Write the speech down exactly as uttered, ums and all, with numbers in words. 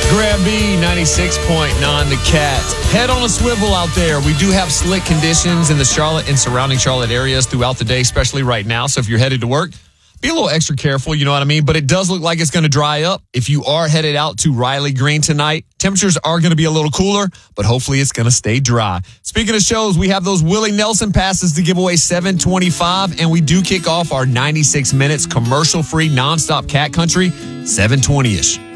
Grab B, ninety-six point nine, The Cat. Head on a swivel out there. We do have slick conditions in the Charlotte and surrounding Charlotte areas throughout the day, especially right now. So if you're headed to work, be a little extra careful, you know what I mean? But it does look like it's going to dry up. If you are headed out to Riley Green tonight, temperatures are going to be a little cooler, but hopefully it's going to stay dry. Speaking of shows, we have those Willie Nelson passes to give away seven twenty-five, and we do kick off our ninety-six minutes commercial-free nonstop Cat Country seven twenty-ish.